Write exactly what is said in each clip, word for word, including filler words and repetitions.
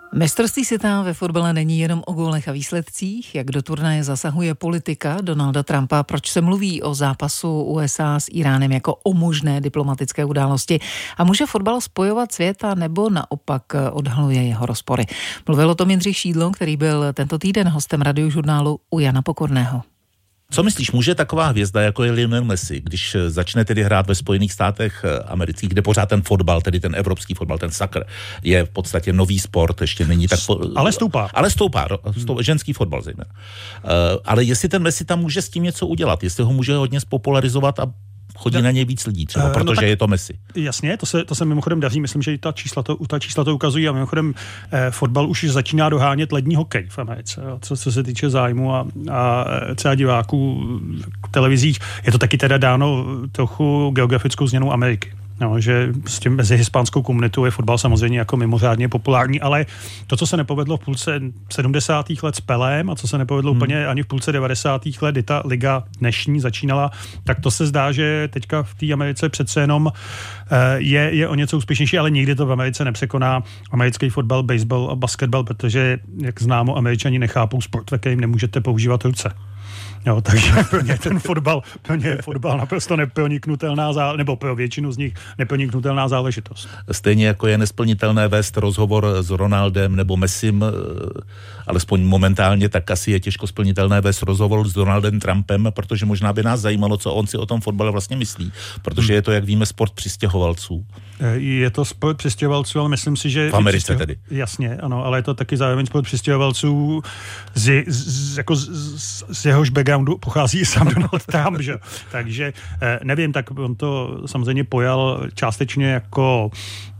Mistrovství světa ve fotbale není jenom o gólech a výsledcích, jak do turnaje zasahuje politika Donalda Trumpa, proč se mluví o zápasu U S A s Íránem jako o možné diplomatické události a může fotbal spojovat světa nebo naopak odhaluje jeho rozpory. Mluvil o tom Jindřich Šídlo, který byl tento týden hostem Radiožurnálu u Jana Pokorného. Co myslíš, může taková hvězda, jako je Lionel Messi, když začne tedy hrát ve Spojených státech amerických, kde pořád ten fotbal, tedy ten evropský fotbal, ten soccer, je v podstatě nový sport, ještě není tak... Po... Ale stoupá. Ale stoupá, stoupá ženský fotbal zejména. Uh, ale jestli ten Messi tam může s tím něco udělat, jestli ho může hodně spopularizovat a chodí no, na něj víc lidí, třeba, protože no tak, je to Messi. Jasně, to se, to se mimochodem daří, myslím, že i ta čísla to, ta čísla to ukazují a mimochodem eh, fotbal už začíná dohánět lední hokej v Americe, co, co se týče zájmu a, a třeba diváků v televizích. Je to taky teda dáno trochu geografickou změnou Ameriky. No, že s tím mezi hispánskou komunitou je fotbal samozřejmě jako mimořádně populární, ale to, co se nepovedlo v půlce sedmdesátých let s Pelém a co se nepovedlo hmm. úplně ani v půlce devadesátých let, kdy ta liga dnešní začínala, tak to se zdá, že teďka v té Americe přece jenom je, je o něco úspěšnější, ale nikdy to v Americe nepřekoná americký fotbal, baseball a basketbal, protože, jak známo, Američani nechápou sport, ve kterým nemůžete používat ruce. Jo, takže pro ně ten fotbal, pro ně je fotbal naprosto neproniknutelná záležitost, nebo pro většinu z nich neproniknutelná záležitost. Stejně jako je nesplnitelné vést rozhovor s Ronaldem nebo Messim, alespoň momentálně, tak asi je těžko splnitelné vést rozhovor s Donaldem Trumpem, protože možná by nás zajímalo, co on si o tom fotbale vlastně myslí, protože je to, jak víme, sport přistěhovalců. Je to sport přistěhovalců, ale myslím si, že... V Americe přistěho... tedy. Jasně, ano, ale je to taky zároveň sport přistěhovalců, z, z, jako z, z, z jehož backgroundu pochází sám Donald Trump, že? Takže nevím, tak on to samozřejmě pojal částečně jako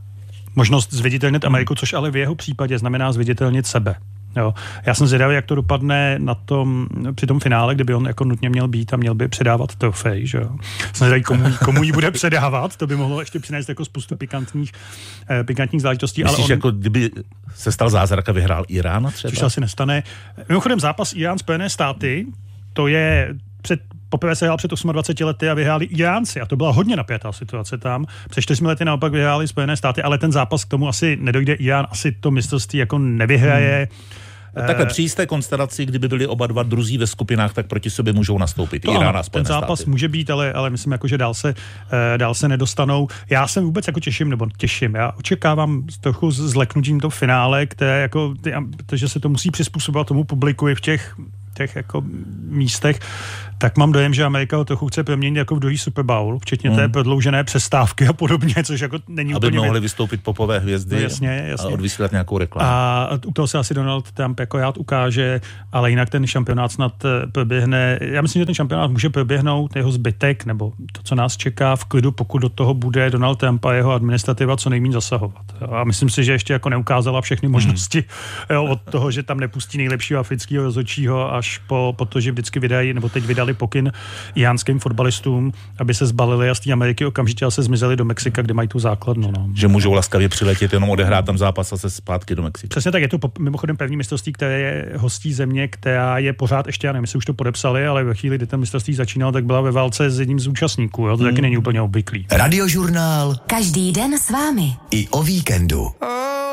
možnost zviditelnit Ameriku, což ale v jeho případě znamená zviditelnit sebe. Jo. Já jsem zvědavý, jak to dopadne na tom, při tom finále, kdyby on jako nutně měl být a měl by předávat trofej, že jo. Jsem zvědavý, komu, komu ji bude předávat, to by mohlo ještě přinést jako spoustu pikantních, eh, pikantních záležitostí. Myslíš, ale on, jako kdyby se stal zázrak a vyhrál Irán třeba? Což asi nestane. Mimochodem zápas Irán-Spojené státy, to je před poprvé se hrál před dvaceti osmi lety a vyhráli Iránci a to byla hodně napjatá situace tam. Před čtyřmi lety naopak vyhráli Spojené státy, ale ten zápas k tomu asi nedojde. Irán asi to mistrovství jako nevyhraje. Hmm. Takhle při jisté konstelaci, kdyby byli oba dva druzí ve skupinách, tak proti sobě můžou nastoupit. To Irán a Spojené ten zápas státy. Může být, ale, ale myslím, jako, že dál se, dál se nedostanou. Já jsem vůbec jako těším, nebo těším. Já očekávám trochu zleknutím to finále, které jako, protože se to musí přizpůsobovat tomu publiku i v těch těch jako místech, tak mám dojem, že Amerika ho trochu chce proměnit jako v druhý Super Bowl, včetně hmm. té prodloužené přestávky a podobně, což jako není aby úplně... Aby mohli vystoupit popové hvězdy no, jasně, jasně. a odvysílat nějakou reklamu. A u toho se asi Donald Trump jako rád ukáže, ale jinak ten šampionát snad proběhne. Já myslím, že ten šampionát může proběhnout jeho zbytek, nebo to, co nás čeká v klidu, pokud do toho bude Donald Trump a jeho administrativa co nejméně zasahovat. A myslím si, že ještě jako neukázala všechny možnosti hmm. jo, od toho, že tam nepustí nejlepšího afrického rozhodčího až po, po to, že vždycky vydají, nebo teď vydali pokyn iránským fotbalistům, aby se zbalili a z té Ameriky okamžitě a se zmizeli do Mexika, kde mají tu základnu. No. Že můžou laskavě přiletět, jenom odehrát tam zápas a se zpátky do Mexika. Přesně tak, je to mimochodem první mistrovství, které je hostí země, která je pořád ještě, já nevím, jestli už to podepsali, ale ve chvíli, kdy ten mistrovství začínal, tak byla ve válce s jedním z účastníků. Jo? To hmm. taky není úplně obvyklý. Radiožurnál. Každý den s vámi. I o víkendu.